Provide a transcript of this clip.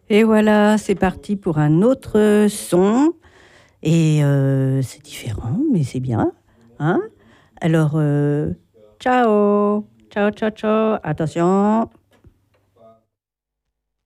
Et voilà, c'est parti pour un autre son. Et c'est différent, mais c'est bien. Hein? Alors, ciao, ciao, ciao, ciao. Attention.